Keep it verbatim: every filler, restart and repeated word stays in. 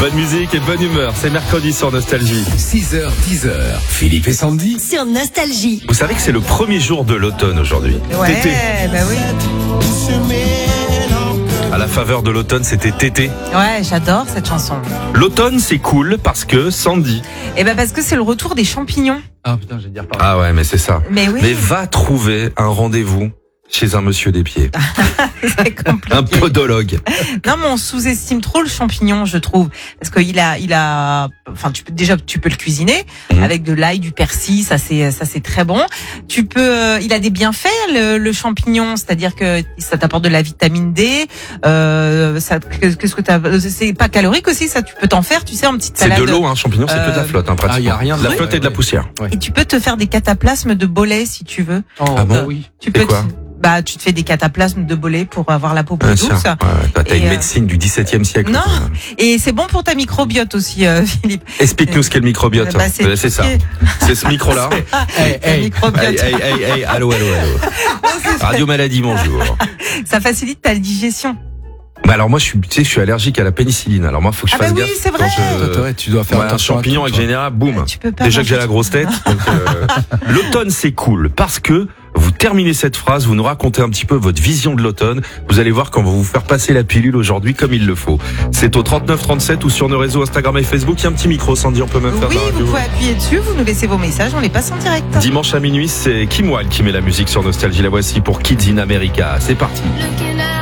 Bonne musique et bonne humeur, c'est mercredi sur Nostalgie. six heures, dix heures, Philippe et Sandy. Sur Nostalgie. Vous savez que c'est le premier jour de l'automne aujourd'hui. Ouais, Tété. bah oui. À la faveur de l'automne, c'était Tété. Ouais, j'adore cette chanson. L'automne, c'est cool parce que Sandy. Et ben parce que c'est le retour des champignons. Ah putain, j'ai dire pareil. Ah ouais, mais c'est ça. Mais oui. Mais va trouver un rendez-vous chez un monsieur des pieds. C'est compliqué. Un podologue. Non, mais on sous-estime trop le champignon, je trouve, parce qu'il a, il a, enfin, tu peux déjà, tu peux le cuisiner Mmh. avec de l'ail, du persil, ça c'est, ça c'est très bon. Tu peux, euh, il a des bienfaits le, le champignon, c'est-à-dire que ça t'apporte de la vitamine D. Euh, ça, qu'est-ce que t'as, c'est pas calorique aussi, ça, tu peux t'en faire, tu sais, en petite C'est salade. de l'eau, hein, champignon, c'est que de la Euh, flotte, hein, pratiquement. Ah, y a rien de la de- flotte ouais, et de la ouais. poussière. Et tu peux te faire des cataplasmes de bolet si tu veux. Oh, Ah bon oui. Tu peux, quoi te- bah, tu te fais des cataplasmes de bolet pour avoir la peau plus Ah, douce. tiens, ouais, ouais, t'as t'as Et, une euh, médecine du dix-septième siècle. Non. Et c'est bon pour ta microbiote aussi, euh, Philippe. Explique-nous ce qu'est le microbiote. Bah, c'est c'est ça. C'est ce micro-là. Hey, La hey. microbiote. Hey, hey, hey, hey, allô, allô, allô. Radio Maladie, bonjour. Ça facilite ta digestion. Bah alors moi, je suis, tu sais, je suis allergique à la pénicilline. Alors moi, faut que je Ah bah fasse oui, gaffe. c'est vrai. quand je- Toi, ouais, tu dois faire Ouais, un attention à champignon tout, avec toi. général, boum. Tu peux pas Déjà que j'ai manger la grosse tête. donc, euh, l'automne, c'est cool parce que vous terminez cette phrase, vous nous racontez un petit peu votre vision de l'automne. Vous allez voir quand on va vous faire passer la pilule aujourd'hui comme il le faut. C'est au trente-neuf trente-sept ou sur nos réseaux Instagram et Facebook. Il y a un petit micro, Sandy, on peut même faire Oui, de la vous radio. pouvez appuyer dessus, vous nous laissez vos messages, on les passe en direct. Dimanche à minuit, c'est Kim Wilde qui met la musique sur Nostalgie. La voici pour Kids in America. C'est parti. Looking out